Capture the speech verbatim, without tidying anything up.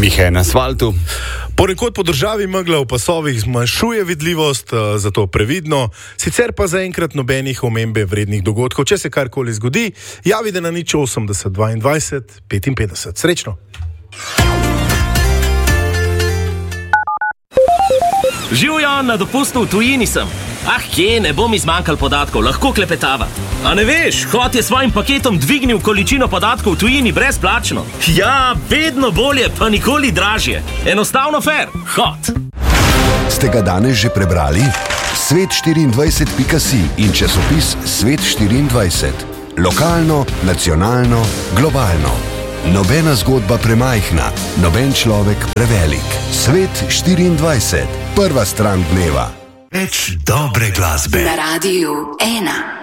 Mihe na asfaltu. Ponekod po državi megla v pasovih zmanjšuje vidljivost, zato previdno, sicer pa zaenkrat nobenih omembe vrednih dogodkov. Če se karkoli zgodi, javite na nič osemdeset dvaindvajset petinpetdeset. Srečno! Živjo, na dopustu v tujini sem. Ah, kje, ne bom izmanjkal podatkov, lahko klepetava. A ne veš, Hot je svojim paketom dvignil količino podatkov v tujini brezplačno. Ja, vedno bolje, pa nikoli dražje. Enostavno fair. Hot. Ste ga danes že prebrali? svet štiriindvajset pika si in časopis Svet štiriindvajset. Lokalno, nacionalno, globalno. Nobena zgodba premajhna, noben človek prevelik. Svet štiriindvajset. Prva stran dneva. Več dobre glasbe. Na Radiu ena.